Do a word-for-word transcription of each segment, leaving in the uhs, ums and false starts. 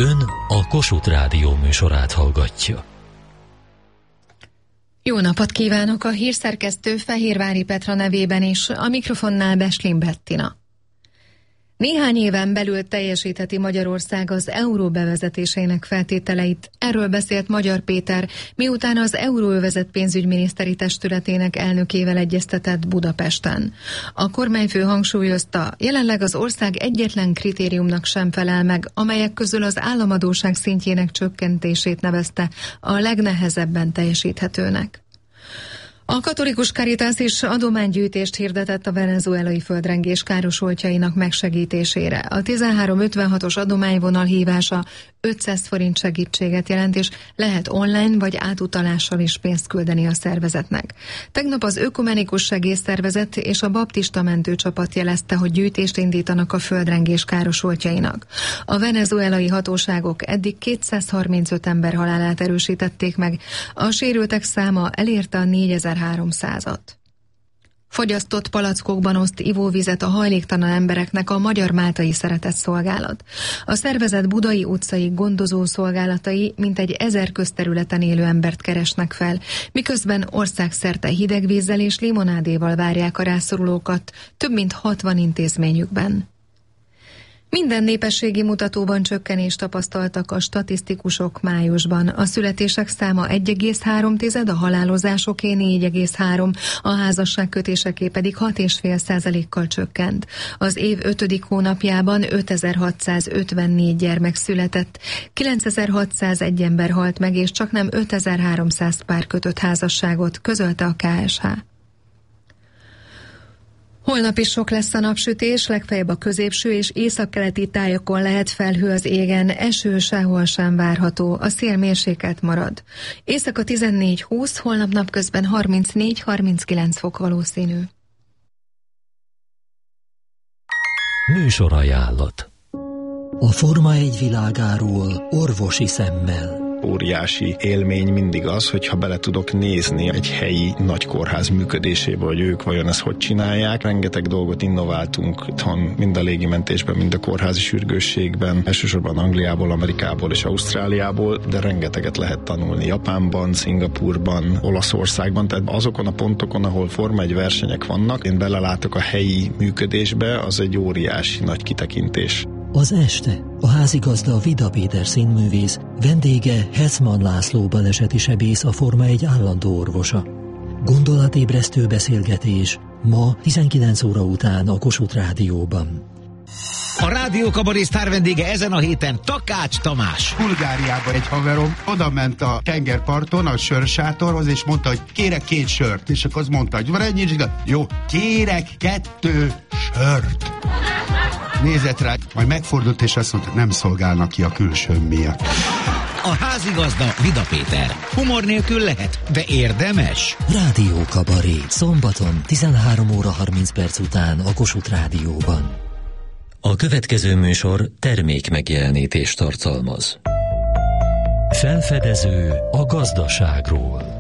Ön a Kossuth Rádió műsorát hallgatja. Jó napot kívánok, a hírszerkesztő Fehérvári Petra nevében is, a mikrofonnál Beslin Bettina. Néhány éven belül teljesítheti Magyarország az euró bevezetésének feltételeit. Erről beszélt Magyar Péter, miután az Euróövezet pénzügyminiszteri testületének elnökével egyeztetett Budapesten. A kormányfő hangsúlyozta, jelenleg az ország egyetlen kritériumnak sem felel meg, amelyek közül az államadósság szintjének csökkentését nevezte a legnehezebben teljesíthetőnek. A katolikus Caritas is adománygyűjtést hirdetett a venezuelai földrengés károsultjainak megsegítésére. A tizenhárom ötvenhatos adományvonal hívása ötszáz forint segítséget jelent, és lehet online vagy átutalással is pénzt küldeni a szervezetnek. Tegnap az Ökumenikus Segélyszervezet és a Baptista Mentőcsapat jelezte, hogy gyűjtést indítanak a földrengés károsultjainak. A venezuelai hatóságok eddig kétszázharmincöt ember halálát erősítették meg, a sérültek száma elérte a négyezer-háromszázat. Fogyasztott palackokban oszt ivóvizet a hajléktalan embereknek a Magyar Máltai Szeretett Szolgálat. A szervezet budai utcai gondozó szolgálatai mintegy ezer közterületen élő embert keresnek fel, miközben országszerte hidegvízzel és limonádéval várják a rászorulókat több mint hatvan intézményükben. Minden népességi mutatóban csökkenést tapasztaltak a statisztikusok májusban. A születések száma egy egész három, a halálozásoké négy egész három, a házasságkötéseké pedig hat egész öt százalékkal csökkent. Az év ötödik hónapjában ötezer-hatszázötvennégy gyermek született, kilencezer-hatszázegy ember halt meg, és csaknem ötezer-háromszáz pár kötött házasságot, közölte a ká es há. Holnap is sok lesz a napsütés, legfeljebb a középső és északkeleti tájakon lehet felhő az égen, eső sehol sem várható, a szél mérsékelt marad. Éjszaka tizennégy húsz, holnap napközben harmincnégy harminckilenc fok valószínű. Műsorajánlat. A Forma egy világáról orvosi szemmel. Óriási élmény mindig az, hogyha bele tudok nézni egy helyi nagy kórház működésébe, hogy ők vajon ezt hogy csinálják. Rengeteg dolgot innováltunk itthon, mind a légimentésben, mind a kórházi sürgősségben, elsősorban Angliából, Amerikából és Ausztráliából, de rengeteget lehet tanulni Japánban, Szingapurban, Olaszországban, tehát azokon a pontokon, ahol Forma egy versenyek vannak, én belelátok a helyi működésbe, az egy óriási nagy kitekintés. Az este a házigazda Vida Péter színművész, vendége Hetman László baleseti sebész, a Forma egy állandó orvosa. Gondolatébresztő beszélgetés ma tizenkilenc óra után a Kossuth Rádióban. A Rádió Kabaré sztár vendége ezen a héten Takács Tamás. Bulgáriában egy haverom oda ment a tengerparton a sörsátorhoz, és mondta, hogy kérek két sört. És akkor az mondta, hogy van ennyi, és jó, kérek kettő sört. Nézett rá, majd megfordult, és azt mondta, nem szolgálnak ki a külsőm miatt. A házigazda Vida Péter. Humor nélkül lehet, de érdemes. Rádió Kabaré, szombaton tizenhárom óra harminc perc után a Kossuth Rádióban. A következő műsor termék megjelenítést tartalmaz. Felfedező a gazdaságról.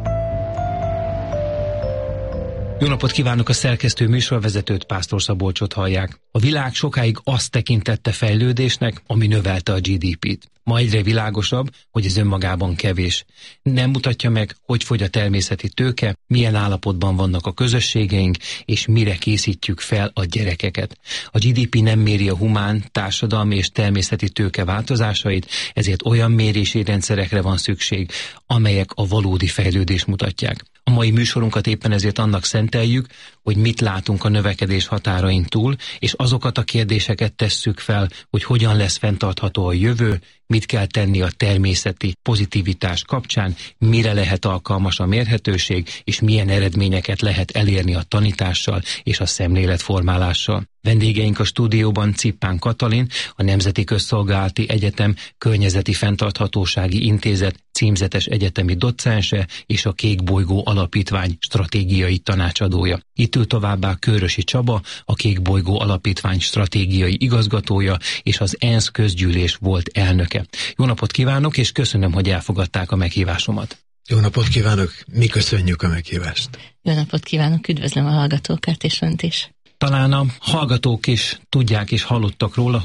Jó napot kívánok, a szerkesztő műsorvezetőt, Pásztor Szabolcsot hallják. A világ sokáig azt tekintette fejlődésnek, ami növelte a gé dé pét. Ma egyre világosabb, hogy ez önmagában kevés. Nem mutatja meg, hogy fogy a természeti tőke, milyen állapotban vannak a közösségeink, és mire készítjük fel a gyerekeket. A gé dé pé nem méri a humán, társadalmi és természeti tőke változásait, ezért olyan mérési rendszerekre van szükség, amelyek a valódi fejlődést mutatják. A mai műsorunkat éppen ezért annak szenteljük, hogy mit látunk a növekedés határain túl, és azokat a kérdéseket tesszük fel, hogy hogyan lesz fenntartható a jövő, mit kell tenni a természeti pozitivitás kapcsán, mire lehet alkalmas a mérhetőség, és milyen eredményeket lehet elérni a tanítással és a szemléletformálással. Vendégeink a stúdióban Cippán Katalin, a Nemzeti Közszolgálati Egyetem Környezeti Fenntarthatósági Intézet címzetes egyetemi docense és a Kék Bolygó Alapítvány stratégiai tanácsadója. Itt ül továbbá Kőrösi Csaba, a Kék Bolygó Alapítvány stratégiai igazgatója és az ENSZ közgyűlés volt elnöke. Jó napot kívánok, és köszönöm, hogy elfogadták a meghívásomat. Jó napot kívánok, mi köszönjük a meghívást. Jó napot kívánok, üdvözlöm a hallgatókat és önt is. Talán a hallgatók is tudják és hallottak róla, hogy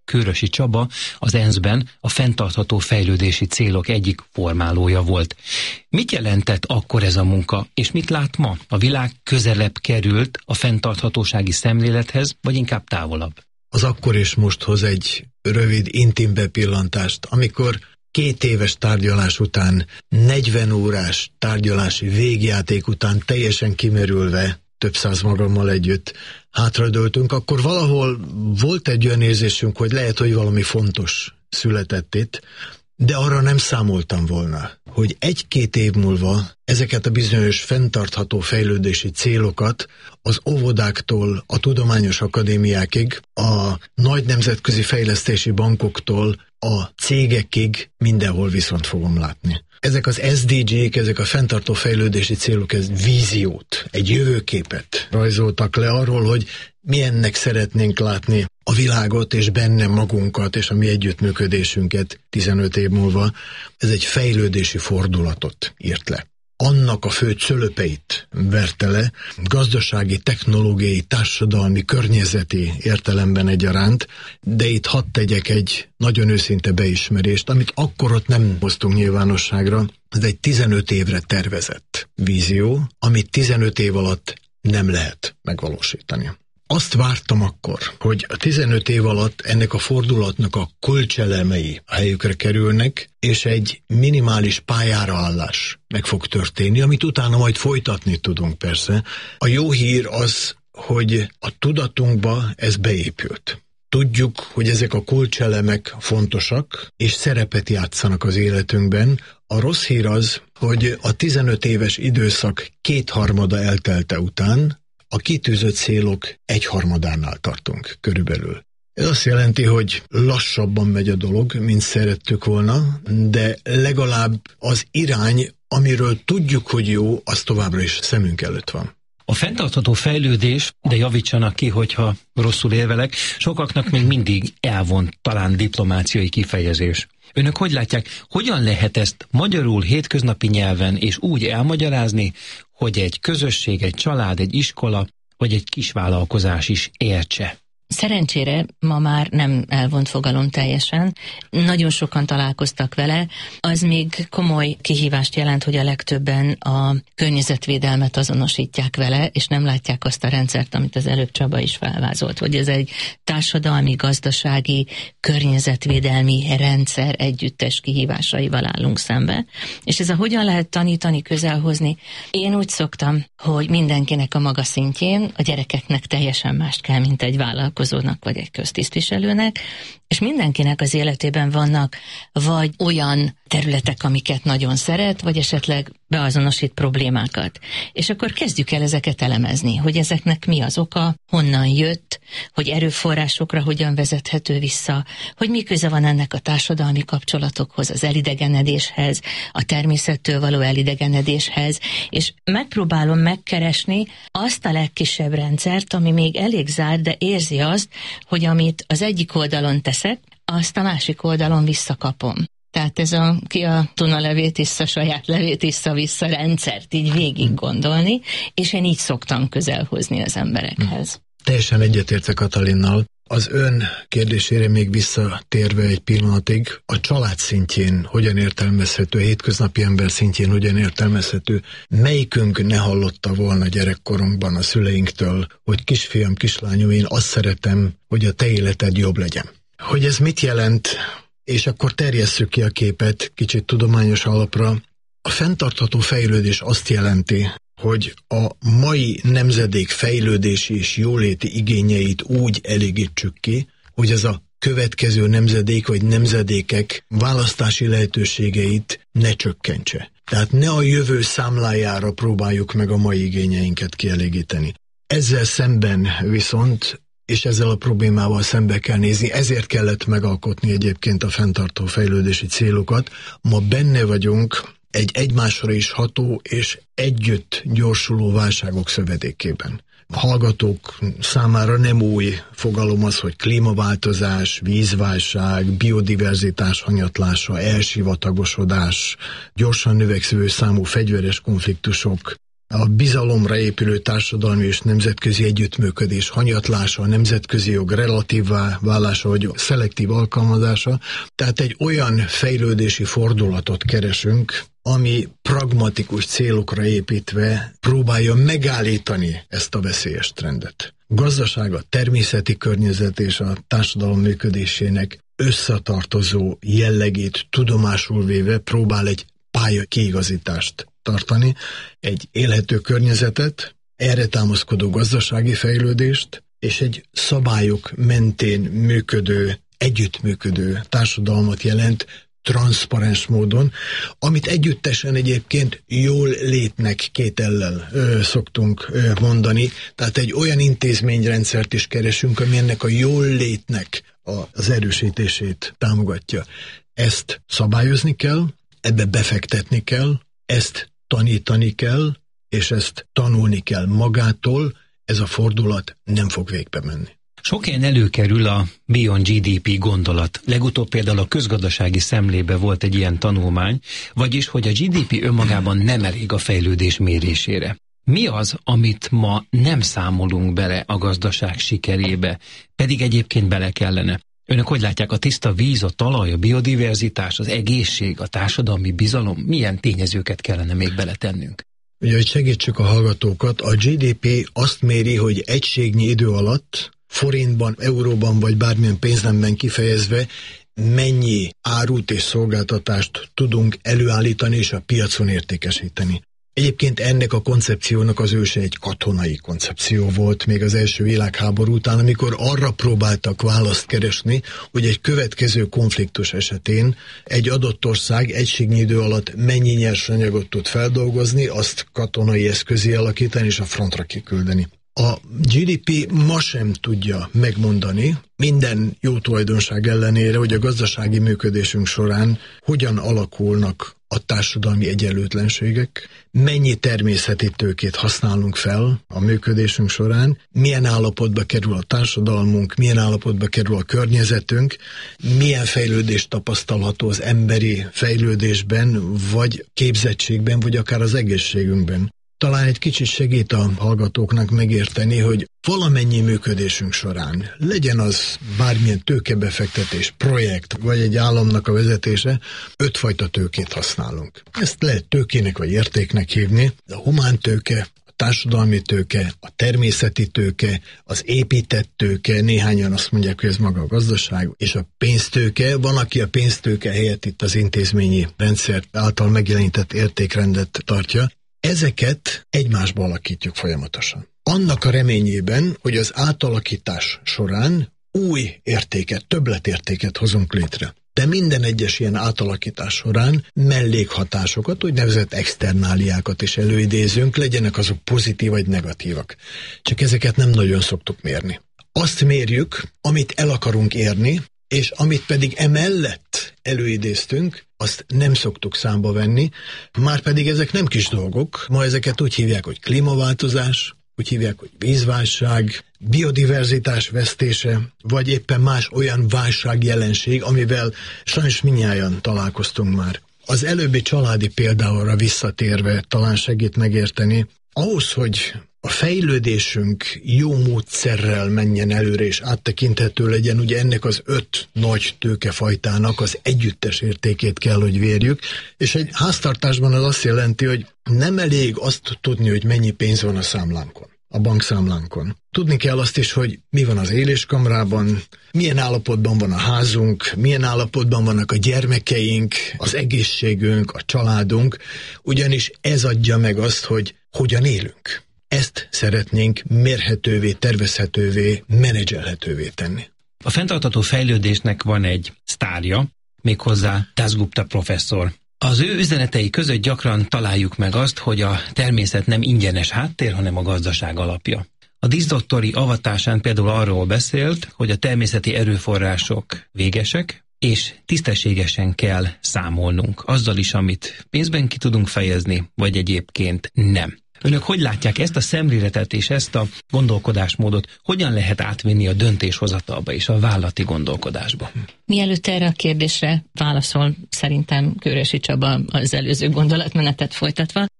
Kőrösi Csaba az e en es ben a fenntartható fejlődési célok egyik formálója volt. Mit jelentett akkor ez a munka, és mit lát ma? A világ közelebb került a fenntarthatósági szemlélethez, vagy inkább távolabb? Az akkor és mosthoz egy rövid, intim bepillantást, amikor két éves tárgyalás után, negyven órás tárgyalási végjáték után teljesen kimerülve, több száz magammal együtt hátradőltünk, akkor valahol volt egy olyan érzésünk, hogy lehet, hogy valami fontos született itt, de arra nem számoltam volna, hogy egy-két év múlva ezeket a bizonyos fenntartható fejlődési célokat az óvodáktól a tudományos akadémiákig, a nagy nemzetközi fejlesztési bankoktól a cégekig mindenhol viszont fogom látni. Ezek az es dé gé-k, ezek a fenntartó fejlődési célok, ez víziót, egy jövőképet rajzoltak le arról, hogy milyennek szeretnénk látni a világot és benne magunkat és a mi együttműködésünket tizenöt év múlva. Ez egy fejlődési fordulatot írt le. Annak a fő cölöpeit verte le, gazdasági, technológiai, társadalmi, környezeti értelemben egyaránt, de itt hadd tegyek egy nagyon őszinte beismerést, amit akkor ott nem hoztunk nyilvánosságra. Ez egy tizenöt évre tervezett vízió, amit tizenöt év alatt nem lehet megvalósítani. Azt vártam akkor, hogy a tizenöt év alatt ennek a fordulatnak a kulcselemei a helyükre kerülnek, és egy minimális pályára állás meg fog történni, amit utána majd folytatni tudunk persze. A jó hír az, hogy a tudatunkba ez beépült. Tudjuk, hogy ezek a kulcselemek fontosak, és szerepet játszanak az életünkben. A rossz hír az, hogy a tizenöt éves időszak kétharmada eltelte után a kitűzött célok egyharmadánál tartunk körülbelül. Ez azt jelenti, hogy lassabban megy a dolog, mint szerettük volna, de legalább az irány, amiről tudjuk, hogy jó, az továbbra is szemünk előtt van. A fenntartható fejlődés, de javítsanak ki, hogyha rosszul érvelek, sokaknak még mindig elvont talán diplomáciai kifejezés. Önök hogy látják, hogyan lehet ezt magyarul, hétköznapi nyelven és úgy elmagyarázni, hogy egy közösség, egy család, egy iskola vagy egy kisvállalkozás is értse? Szerencsére ma már nem elvont fogalom teljesen. Nagyon sokan találkoztak vele. Az még komoly kihívást jelent, hogy a legtöbben a környezetvédelmet azonosítják vele, és nem látják azt a rendszert, amit az előbb Csaba is felvázolt, hogy ez egy társadalmi, gazdasági, környezetvédelmi rendszer együttes kihívásaival állunk szembe. És ez a hogyan lehet tanítani, közelhozni? Én úgy szoktam, hogy mindenkinek a maga szintjén, a gyerekeknek teljesen mást kell, mint egy vállalkozó vagy egy köztisztviselőnek, és mindenkinek az életében vannak vagy olyan területek, amiket nagyon szeret, vagy esetleg beazonosít problémákat. És akkor kezdjük el ezeket elemezni, hogy ezeknek mi az oka, honnan jött, hogy erőforrásokra hogyan vezethető vissza, hogy mi köze van ennek a társadalmi kapcsolatokhoz, az elidegenedéshez, a természettől való elidegenedéshez, és megpróbálom megkeresni azt a legkisebb rendszert, ami még elég zárt, de érzi azt, hogy amit az egyik oldalon teszek, azt a másik oldalon visszakapom. Tehát ez a ki a tuna levét iszza, saját levét iszza-vissza rendszert így végig gondolni, és én így szoktam közelhozni az emberekhez. Hmm. Teljesen egyetértek Katalinnal. Az ön kérdésére még visszatérve egy pillanatig, a család szintjén hogyan értelmezhető, a hétköznapi ember szintjén hogyan értelmezhető, melyikünk ne hallotta volna gyerekkorunkban a szüleinktől, hogy kisfiam, kislányom, én azt szeretem, hogy a te életed jobb legyen. Hogy ez mit jelent, és akkor terjesszük ki a képet kicsit tudományos alapra. A fenntartható fejlődés azt jelenti, hogy a mai nemzedék fejlődési és jóléti igényeit úgy elégítsük ki, hogy ez a következő nemzedék vagy nemzedékek választási lehetőségeit ne csökkentse. Tehát ne a jövő számlájára próbáljuk meg a mai igényeinket kielégíteni. Ezzel szemben viszont, és ezzel a problémával szembe kell nézni, ezért kellett megalkotni egyébként a fenntartó fejlődési célokat. Ma benne vagyunk egy egymásra is ható és együtt gyorsuló válságok szövedékében. A hallgatók számára nem új fogalom az, hogy klímaváltozás, vízválság, biodiverzitás hanyatlása, elsivatagosodás, gyorsan növekvő számú fegyveres konfliktusok, A bizalomra épülő társadalmi és nemzetközi együttműködés hanyatlása, a nemzetközi jog relatívvá válása vagy szelektív alkalmazása. Tehát egy olyan fejlődési fordulatot keresünk, ami pragmatikus célokra építve próbálja megállítani ezt a veszélyes trendet. Gazdaság, a természeti környezet és a társadalom működésének összetartozó jellegét tudomásul véve próbál egy pálya kiigazítást tartani, egy élhető környezetet, erre támaszkodó gazdasági fejlődést, és egy szabályok mentén működő, együttműködő társadalmat jelent, transzparens módon, amit együttesen egyébként jól létnek két ellel ö, szoktunk ö, mondani, tehát egy olyan intézményrendszert is keresünk, ami ennek a jól létnek a, az erősítését támogatja. Ezt szabályozni kell, ebbe befektetni kell, ezt tanítani kell, és ezt tanulni kell magától, ez a fordulat nem fog végbe menni. Sok helyen előkerül a Beyond gé dé pé gondolat. Legutóbb például a közgazdasági szemlébe volt egy ilyen tanulmány, vagyis, hogy a gé dé pé önmagában nem elég a fejlődés mérésére. Mi az, amit ma nem számolunk bele a gazdaság sikerébe, pedig egyébként bele kellene? Önök hogy látják, a tiszta víz, a talaj, a biodiverzitás, az egészség, a társadalmi bizalom, milyen tényezőket kellene még beletennünk? Ugye, hogy segítsük a hallgatókat, a gé dé pé azt méri, hogy egységnyi idő alatt, forintban, euróban vagy bármilyen pénznemben kifejezve, mennyi árut és szolgáltatást tudunk előállítani és a piacon értékesíteni. Egyébként ennek a koncepciónak az őse egy katonai koncepció volt még az első világháború után, amikor arra próbáltak választ keresni, hogy egy következő konfliktus esetén egy adott ország egységnyi idő alatt mennyi nyersanyagot tud feldolgozni, azt katonai eszközé alakítani és a frontra kiküldeni. A gé dé pé ma sem tudja megmondani, minden jó tulajdonság ellenére, hogy a gazdasági működésünk során hogyan alakulnak a társadalmi egyenlőtlenségek, mennyi természeti tőkét használunk fel a működésünk során, milyen állapotba kerül a társadalmunk, milyen állapotba kerül a környezetünk, milyen fejlődést tapasztalható az emberi fejlődésben, vagy képzettségben, vagy akár az egészségünkben. Talán egy kicsit segít a hallgatóknak megérteni, hogy valamennyi működésünk során, legyen az bármilyen tőkebefektetés, projekt, vagy egy államnak a vezetése, ötfajta tőkét használunk. Ezt lehet tőkének vagy értéknek hívni, a humántőke, a társadalmi tőke, a természeti tőke, az épített tőke, néhányan azt mondják, hogy ez maga a gazdaság, és a pénztőke. Van, aki a pénztőke helyett itt az intézményi rendszer által megjelenített értékrendet tartja. Ezeket egymásba alakítjuk folyamatosan. Annak a reményében, hogy az átalakítás során új értéket, többletértéket hozunk létre. De minden egyes ilyen átalakítás során mellékhatásokat, úgynevezett externáliákat is előidézünk, legyenek azok pozitív vagy negatívak. Csak ezeket nem nagyon szoktuk mérni. Azt mérjük, amit el akarunk érni, és amit pedig emellett előidéztünk, azt nem szoktuk számba venni, márpedig ezek nem kis dolgok. Ma ezeket úgy hívják, hogy klímaváltozás, úgy hívják, hogy vízválság, biodiverzitás vesztése, vagy éppen más olyan válságjelenség, amivel sajnos mindnyájan találkoztunk már. Az előbbi családi példára visszatérve talán segít megérteni, ahhoz, hogy a fejlődésünk jó módszerrel menjen előre és áttekinthető legyen, ugye ennek az öt nagy tőkefajtának az együttes értékét kell, hogy vérjük, és egy háztartásban az azt jelenti, hogy nem elég azt tudni, hogy mennyi pénz van a számlánkon, a bankszámlánkon. Tudni kell azt is, hogy mi van az éléskamrában, milyen állapotban van a házunk, milyen állapotban vannak a gyermekeink, az egészségünk, a családunk, ugyanis ez adja meg azt, hogy hogyan élünk. Ezt szeretnénk mérhetővé, tervezhetővé, menedzselhetővé tenni. A fenntartható fejlődésnek van egy sztárja, méghozzá Dasgupta professzor. Az ő üzenetei között gyakran találjuk meg azt, hogy a természet nem ingyenes háttér, hanem a gazdaság alapja. A díszdoktori avatásán például arról beszélt, hogy a természeti erőforrások végesek, és tisztességesen kell számolnunk azzal is, amit pénzben ki tudunk fejezni, vagy egyébként nem. Önök hogy látják ezt a szemléletet és ezt a gondolkodásmódot, hogyan lehet átvinni a döntéshozatalba és a vállalati gondolkodásba? Mielőtt erre a kérdésre válaszol, szerintem Kőrösi Csaba az előző gondolatmenetet folytatva,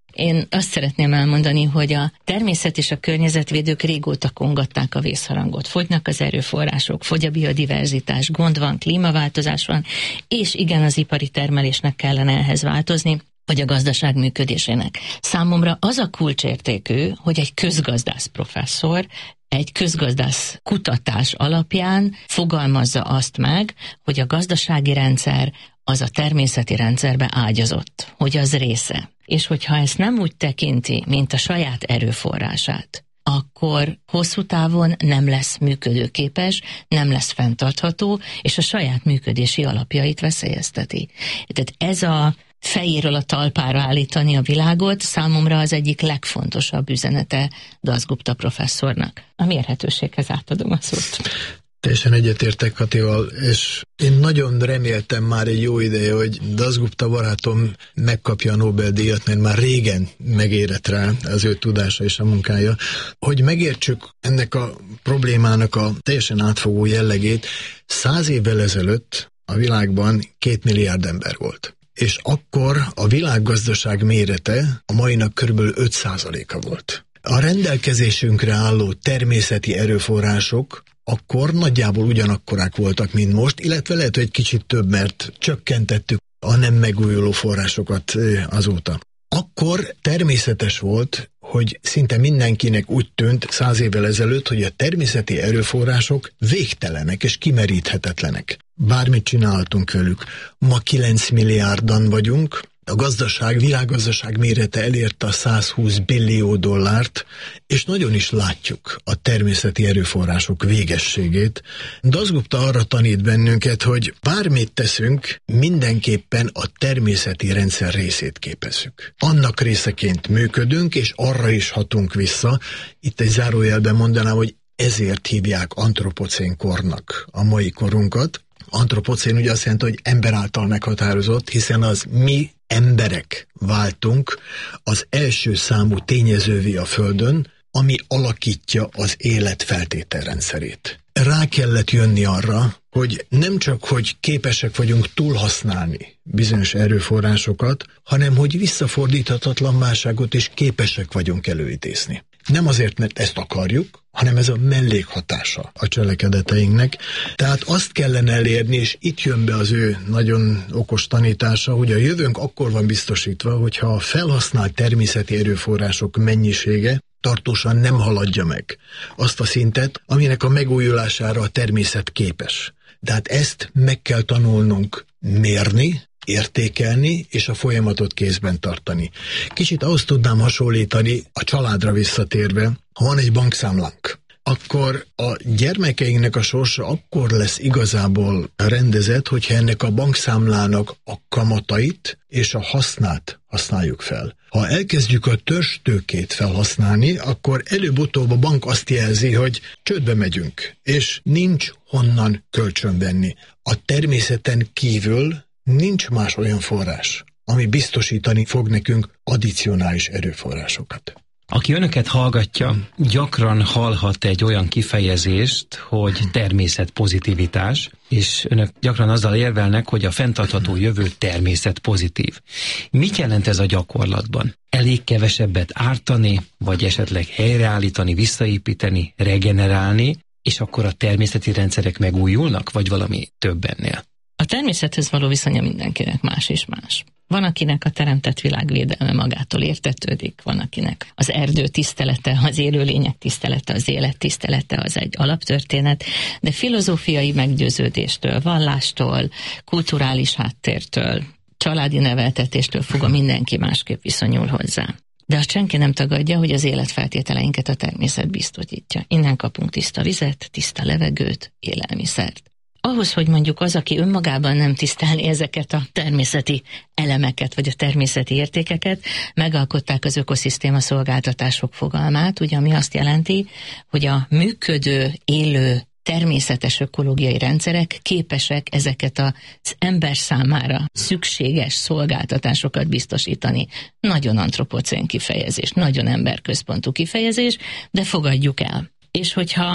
Én azt szeretném elmondani, hogy a természet és a környezetvédők régóta kongatták a vészharangot. Fogynak az erőforrások, fogy a biodiverzitás, gond van, klímaváltozás van, és igen, az ipari termelésnek kellene ehhez változni, vagy a gazdaság működésének. Számomra az a kulcsértékű, hogy egy közgazdász professzor egy közgazdász kutatás alapján fogalmazza azt meg, hogy a gazdasági rendszer az a természeti rendszerbe ágyazott, hogy az része. És hogyha ezt nem úgy tekinti, mint a saját erőforrását, akkor hosszú távon nem lesz működőképes, nem lesz fenntartható, és a saját működési alapjait veszélyezteti. Tehát ez a fejéről a talpára állítani a világot számomra az egyik legfontosabb üzenete Dasgupta professzornak. A mérhetőséghez átadom a szót. Teljesen egyetértek Katival, és én nagyon reméltem már egy jó ideje, hogy Dasgupta barátom megkapja a Nobel-díjat, mert már régen megérett rá az ő tudása és a munkája. Hogy megértsük ennek a problémának a teljesen átfogó jellegét, száz évvel ezelőtt a világban két milliárd ember volt. És akkor a világgazdaság mérete a mainak körülbelül öt százaléka volt. A rendelkezésünkre álló természeti erőforrások akkor nagyjából ugyanakkorák voltak, mint most, illetve lehet, hogy egy kicsit több, mert csökkentettük a nem megújuló forrásokat azóta. Akkor természetes volt, hogy szinte mindenkinek úgy tűnt száz évvel ezelőtt, hogy a természeti erőforrások végtelenek és kimeríthetetlenek. Bármit csináltunk velük. Ma kilenc milliárdan vagyunk, a gazdaság, világgazdaság mérete elérte a százhúsz billió dollárt, és nagyon is látjuk a természeti erőforrások végességét. Dasgupta arra tanít bennünket, hogy bármit teszünk, mindenképpen a természeti rendszer részét képezzük. Annak részeként működünk, és arra is hatunk vissza. Itt egy zárójelben mondanám, hogy ezért hívják antropocén kornak a mai korunkat. Antropocén ugye azt jelenti, hogy ember által meghatározott, hiszen az mi emberek váltunk az első számú tényezővé a Földön, ami alakítja az élet feltételrendszerét. Rá kellett jönni arra, hogy nem csak, hogy képesek vagyunk túlhasználni bizonyos erőforrásokat, hanem hogy visszafordíthatatlan válságot is képesek vagyunk előidézni. Nem azért, mert ezt akarjuk, hanem ez a mellékhatása a cselekedeteinknek. Tehát azt kellene elérni, és itt jön be az ő nagyon okos tanítása, hogy a jövőnk akkor van biztosítva, hogyha a felhasznált természeti erőforrások mennyisége tartósan nem haladja meg azt a szintet, aminek a megújulására a természet képes. Tehát ezt meg kell tanulnunk mérni, értékelni, és a folyamatot kézben tartani. Kicsit ahhoz tudnám hasonlítani, a családra visszatérve, ha van egy bankszámlánk, akkor a gyermekeinknek a sorsa akkor lesz igazából rendezett, hogyha ennek a bankszámlának a kamatait és a hasznát használjuk fel. Ha elkezdjük a törstőkét felhasználni, akkor előbb-utóbb a bank azt jelzi, hogy csődbe megyünk, és nincs honnan kölcsön venni. A természeten kívül nincs más olyan forrás, ami biztosítani fog nekünk addicionális erőforrásokat. Aki önöket hallgatja, gyakran hallhat egy olyan kifejezést, hogy természetpozitivitás, és önök gyakran azzal érvelnek, hogy a fenntartható jövő természetpozitív. Mit jelent ez a gyakorlatban? Elég kevesebbet ártani, vagy esetleg helyreállítani, visszaépíteni, regenerálni, és akkor a természeti rendszerek megújulnak, vagy valami több ennél? A természethez való viszonya mindenkinek más és más. Van, akinek a teremtett világvédelme magától értetődik, van, akinek az erdő tisztelete, az élőlények tisztelete, az élet tisztelete az egy alaptörténet, de filozófiai meggyőződéstől, vallástól, kulturális háttértől, családi neveltetéstől fogva mindenki másképp viszonyul hozzá. De azt senki nem tagadja, hogy az életfeltételeinket a természet biztosítja. Innen kapunk tiszta vizet, tiszta levegőt, élelmiszert. Ahhoz, hogy mondjuk az, aki önmagában nem tisztelni ezeket a természeti elemeket, vagy a természeti értékeket, megalkották az ökoszisztéma szolgáltatások fogalmát, ugye, ami azt jelenti, hogy a működő, élő, természetes ökológiai rendszerek képesek ezeket az ember számára szükséges szolgáltatásokat biztosítani. Nagyon antropocén kifejezés, nagyon emberközpontú kifejezés, de fogadjuk el. És hogyha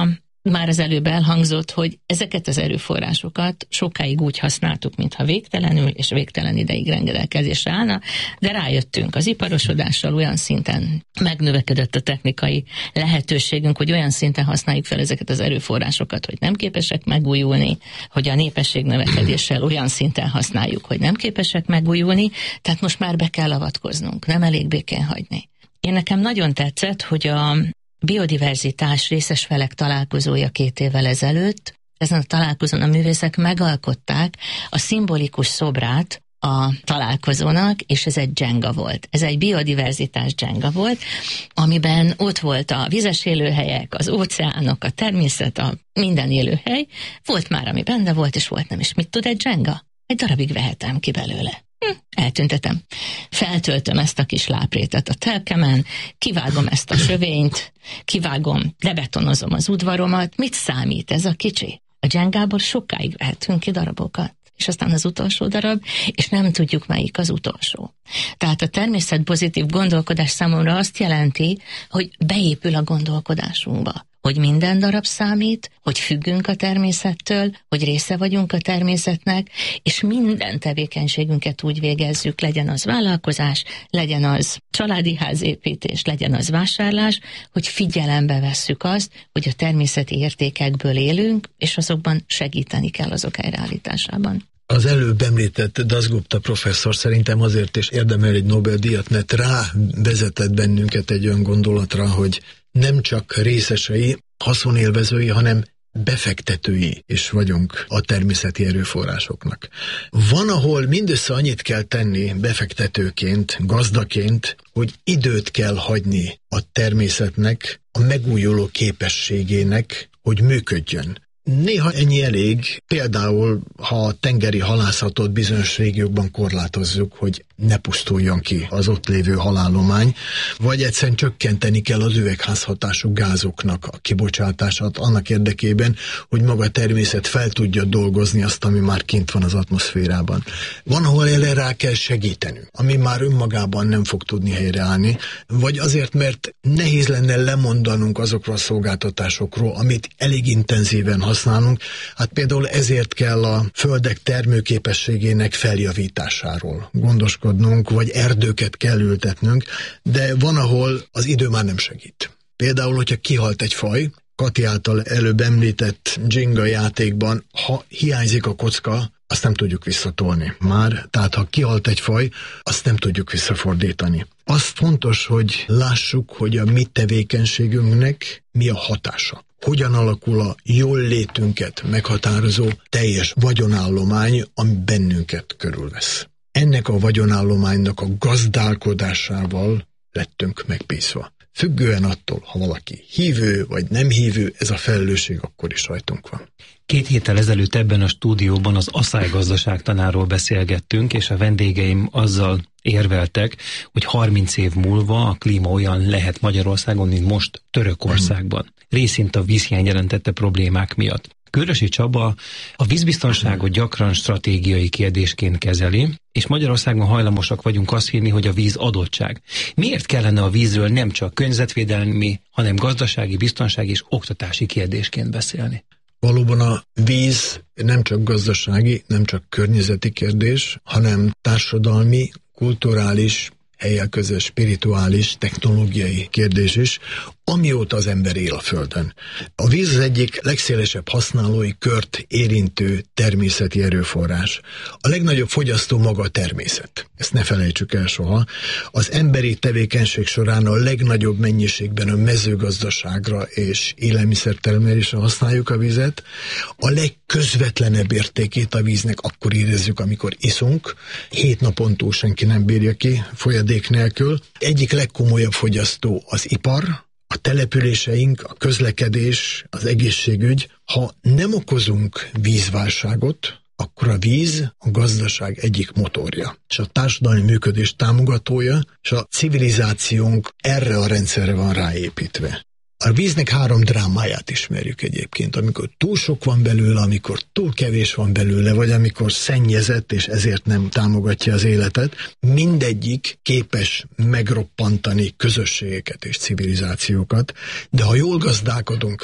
már az előbb elhangzott, hogy ezeket az erőforrásokat sokáig úgy használtuk, mintha végtelenül és végtelen ideig rendelkezésre állna, de rájöttünk, az iparosodással olyan szinten megnövekedett a technikai lehetőségünk, hogy olyan szinten használjuk fel ezeket az erőforrásokat, hogy nem képesek megújulni, hogy a népesség növekedéssel olyan szinten használjuk, hogy nem képesek megújulni, tehát most már be kell avatkoznunk, nem elég békén hagyni. Én nekem nagyon tetszett, hogy a biodiverzitás részes felek találkozója két évvel ezelőtt, ezen a találkozón a művészek megalkották a szimbolikus szobrát a találkozónak, és ez egy dzsenga volt. Ez egy biodiverzitás dzsenga volt, amiben ott volt a vizes élőhelyek, az óceánok, a természet, a minden élőhely. Volt már, ami benne volt, és volt nem. És mit tud egy dzsenga? Egy darabig vehetem ki belőle. Hm, eltüntetem. Feltöltöm ezt a kis láprétet a telkemen, kivágom ezt a sövényt, kivágom, lebetonozom az udvaromat. Mit számít ez a kicsi? A dzsengából sokáig vehetünk ki darabokat. És aztán az utolsó darab, és nem tudjuk, melyik az utolsó. Tehát a természetpozitív gondolkodás számomra azt jelenti, hogy beépül a gondolkodásunkba, hogy minden darab számít, hogy függünk a természettől, hogy része vagyunk a természetnek, és minden tevékenységünket úgy végezzük, legyen az vállalkozás, legyen az családi házépítés, legyen az vásárlás, hogy figyelembe vesszük azt, hogy a természeti értékekből élünk, és azokban segíteni kell azok helyreállításában. Az előbb említett Dasgupta professzor szerintem azért is érdemel egy Nobel-díjat, mert rávezetett bennünket egy olyan gondolatra, hogy nem csak részesei, haszonélvezői, hanem befektetői is vagyunk a természeti erőforrásoknak. Van, ahol mindössze annyit kell tenni befektetőként, gazdaként, hogy időt kell hagyni a természetnek, a megújuló képességének, hogy működjön. Néha ennyi elég, például ha a tengeri halászatot bizonyos régiókban korlátozzuk, hogy ne pusztuljon ki az ott lévő halállomány, vagy egyszerűen csökkenteni kell az üvegházhatású gázoknak a kibocsátását annak érdekében, hogy maga a természet fel tudja dolgozni azt, ami már kint van az atmoszférában. Van, ahol erre rá kell segítenünk, ami már önmagában nem fog tudni helyreállni, vagy azért, mert nehéz lenne lemondanunk azokról a szolgáltatásokról, amit elég intenzíven használunk. Hát például ezért kell a földek termőképességének feljavításáról gondoskodnunk, vagy erdőket kell ültetnünk, de van, ahol az idő már nem segít. Például, hogyha kihalt egy faj, Kati által előbb említett Jenga játékban, ha hiányzik a kocka, azt nem tudjuk visszatolni már, tehát ha kihalt egy faj, azt nem tudjuk visszafordítani. Az fontos, hogy lássuk, hogy a mi tevékenységünknek mi a hatása. Hogyan alakul a jól létünket meghatározó teljes vagyonállomány, ami bennünket körülvesz. Ennek a vagyonállománynak a gazdálkodásával lettünk megbízva. Függően attól, ha valaki hívő vagy nem hívő, ez a felelősség akkor is rajtunk van. Két héttel ezelőtt ebben a stúdióban az asszálygazdaságtanáról beszélgettünk, és a vendégeim azzal érveltek, hogy harminc év múlva a klíma olyan lehet Magyarországon, mint most Törökországban. Részint a vízhiány jelentette problémák miatt. Körösi Csaba a vízbiztonságot gyakran stratégiai kérdésként kezeli, és Magyarországon hajlamosak vagyunk azt hinni, hogy a víz adottság. Miért kellene a vízről nem csak környezetvédelmi, hanem gazdasági, biztonsági és oktatási kérdésként beszélni? Valóban a víz nem csak gazdasági, nem csak környezeti kérdés, hanem társadalmi, kulturális, helyen közös, spirituális, technológiai kérdés is, amióta az ember él a Földön. A víz az egyik legszélesebb használói kört érintő természeti erőforrás. A legnagyobb fogyasztó maga a természet. Ezt ne felejtsük el soha. Az emberi tevékenység során a legnagyobb mennyiségben a mezőgazdaságra és élelmiszertermelésre használjuk a vizet. A legközvetlenebb értékét a víznek akkor érezzük, amikor iszunk. Hét napon túl senki nem bírja ki folyadék nélkül. Egyik legkomolyabb fogyasztó az ipar, a településeink, a közlekedés, az egészségügy. Ha nem okozunk vízválságot, akkor a víz a gazdaság egyik motorja, és a társadalmi működés támogatója, és a civilizációnk erre a rendszerre van ráépítve. A víznek három drámáját ismerjük egyébként, amikor túl sok van belőle, amikor túl kevés van belőle, vagy amikor szennyezett, és ezért nem támogatja az életet. Mindegyik képes megroppantani közösségeket és civilizációkat, de ha jól gazdálkodunk vele,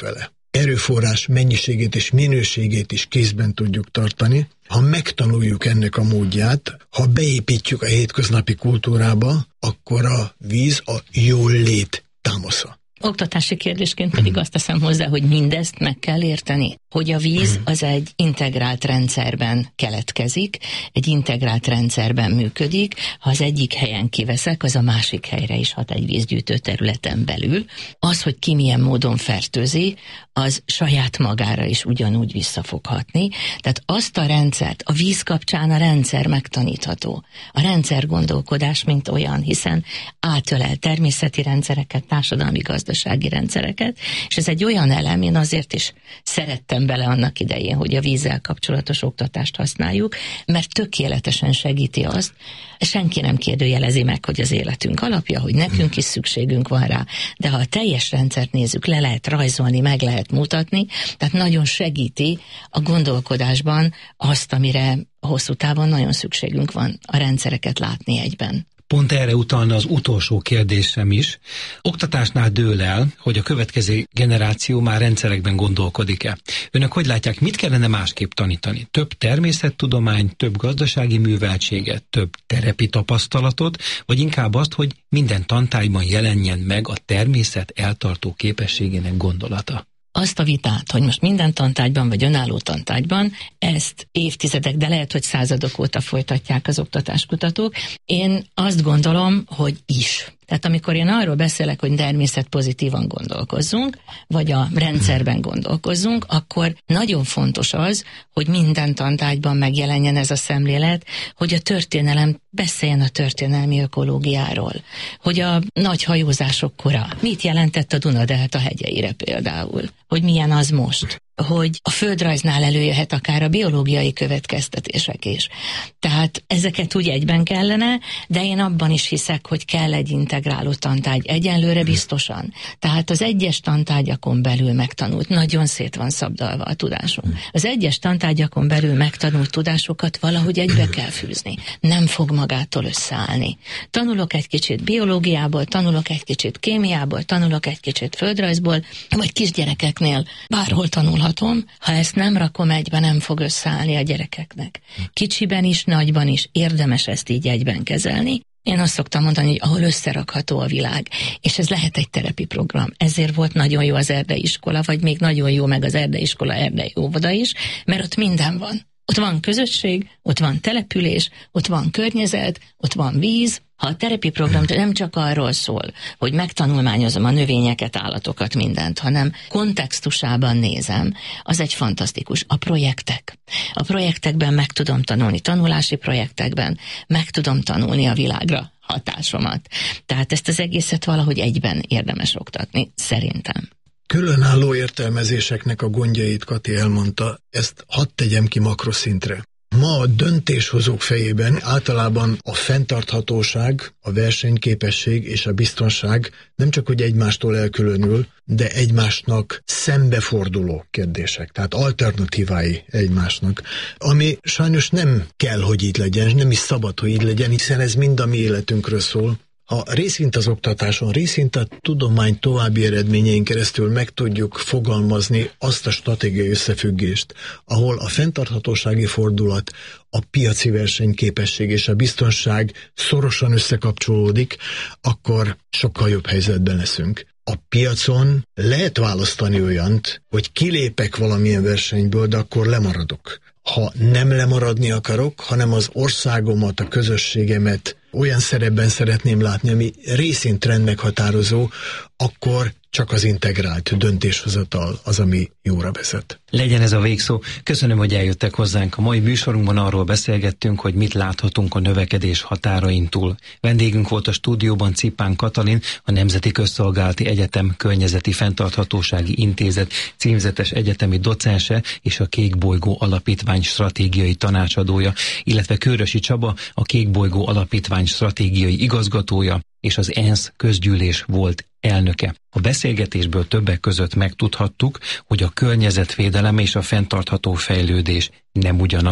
erőforrás mennyiségét és minőségét is kézben tudjuk tartani. Ha megtanuljuk ennek a módját, ha beépítjük a hétköznapi kultúrába, akkor a víz a jól lét támasza. Oktatási kérdésként pedig azt teszem hozzá, hogy mindezt meg kell érteni, hogy a víz az egy integrált rendszerben keletkezik, egy integrált rendszerben működik, ha az egyik helyen kiveszek, az a másik helyre is hat egy vízgyűjtő területen belül. Az, hogy ki milyen módon fertőzi, az saját magára is ugyanúgy vissza fog hatni. Tehát azt a rendszert, a víz kapcsán a rendszer megtanítható. A rendszer gondolkodás, mint olyan, hiszen átölel természeti rendszereket, társadalmi gazdasági rendszereket, és ez egy olyan elem, én azért is szerettem bele annak idején, hogy a vízzel kapcsolatos oktatást használjuk, mert tökéletesen segíti azt, senki nem kérdőjelezi meg, hogy az életünk alapja, hogy nekünk is szükségünk van rá, de ha a teljes rendszert nézzük, le lehet rajzolni, meg lehet mutatni, tehát nagyon segíti a gondolkodásban azt, amire hosszú távon nagyon szükségünk van, a rendszereket látni egyben. Pont erre utalna az utolsó kérdésem is. Oktatásnál dől el, hogy a következő generáció már rendszerekben gondolkodik-e. Önök hogy látják, mit kellene másképp tanítani? Több természettudomány, több gazdasági műveltséget, több terepi tapasztalatot, vagy inkább azt, hogy minden tantárgyban jelenjen meg a természet eltartó képességének gondolata? Azt a vitát, hogy most minden tantárgyban vagy önálló tantárgyban, ezt évtizedek, de lehet, hogy századok óta folytatják az oktatáskutatók. Én azt gondolom, hogy is. Tehát amikor én arról beszélek, hogy természetpozitívan gondolkozzunk, vagy a rendszerben gondolkozzunk, akkor nagyon fontos az, hogy minden tantárgyban megjelenjen ez a szemlélet, hogy a történelem beszéljen a történelmi ökológiáról, hogy a nagy hajózások kora mit jelentett a Duna-delta hegyeire például, hogy milyen az most, hogy a földrajznál előjöhet akár a biológiai következtetések is. Tehát ezeket úgy egyben kellene, de én abban is hiszek, hogy kell egy integráló tantárgy egyenlőre biztosan. Tehát az egyes tantárgyakon belül megtanult, nagyon szét van szabdalva a tudásunk. Az egyes tantárgyakon belül megtanult tudásokat valahogy egybe kell fűzni. Nem fog magától összeállni. Tanulok egy kicsit biológiából, tanulok egy kicsit kémiából, tanulok egy kicsit földrajzból, vagy kisgyerekeknél bárhol tanulhatom. Ha ezt nem rakom egybe, nem fog összeállni a gyerekeknek. Kicsiben is, nagyban is érdemes ezt így egyben kezelni. Én azt szoktam mondani, hogy ahol összerakható a világ, és ez lehet egy terepi program. Ezért volt nagyon jó az erdei iskola, vagy még nagyon jó meg az erdei iskola, erdei óvoda is, mert ott minden van. Ott van közösség, ott van település, ott van környezet, ott van víz. Ha a terepi program nem csak arról szól, hogy megtanulmányozom a növényeket, állatokat, mindent, hanem kontextusában nézem, az egy fantasztikus. A projektek. A projektekben meg tudom tanulni, tanulási projektekben meg tudom tanulni a világra hatásomat. Tehát ezt az egészet valahogy egyben érdemes oktatni, szerintem. Különálló értelmezéseknek a gondjait Kati elmondta, ezt hadd tegyem ki makroszintre. Ma a döntéshozók fejében általában a fenntarthatóság, a versenyképesség és a biztonság nem csak hogy egymástól elkülönül, de egymásnak szembeforduló kérdések, tehát alternatívái egymásnak, ami sajnos nem kell, hogy így legyen, nem is szabad, hogy így legyen, hiszen ez mind a mi életünkről szól. Ha részint az oktatáson, részint a tudomány további eredményein keresztül meg tudjuk fogalmazni azt a stratégiai összefüggést, ahol a fenntarthatósági fordulat, a piaci versenyképesség és a biztonság szorosan összekapcsolódik, akkor sokkal jobb helyzetben leszünk. A piacon lehet választani olyant, hogy kilépek valamilyen versenyből, de akkor lemaradok. Ha nem lemaradni akarok, hanem az országomat, a közösségemet olyan szerepben szeretném látni, ami részint trendmeghatározó, akkor csak az integrált döntéshozatal az, ami jóra vezet. Legyen ez a végszó. Köszönöm, hogy eljöttek hozzánk. A mai műsorunkban arról beszélgettünk, hogy mit láthatunk a növekedés határain túl. Vendégünk volt a stúdióban Cipán Katalin, a Nemzeti Közszolgálati Egyetem Környezeti Fenntarthatósági Intézet címzetes egyetemi docense és a Kékbolygó Alapítvány stratégiai tanácsadója, illetve Kőrösi Csaba, a Kékbolygó Alapítvány stratégiai igazgatója és az ENSZ közgyűlés volt elnöke. A beszélgetésből többek között megtudhattuk, hogy a környezetvédelem és a fenntartható fejlődés nem ugyanaz,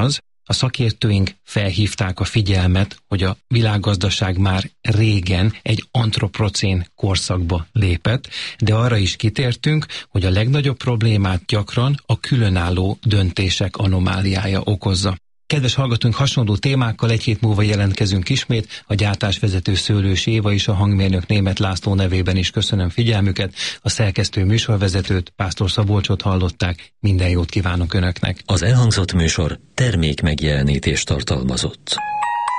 A szakértőink felhívták a figyelmet, hogy a világgazdaság már régen egy antropocén korszakba lépett, de arra is kitértünk, hogy a legnagyobb problémát gyakran a különálló döntések anomáliája okozza. Kedves hallgatónk, hasonló témákkal egy hét múlva jelentkezünk ismét. A gyártásvezető Szőlős Éva és a hangmérnök Németh László nevében is köszönöm figyelmüket. A szerkesztő műsorvezetőt, Pásztor Szabolcsot hallották. Minden jót kívánok Önöknek. Az elhangzott műsor termék megjelenítést tartalmazott.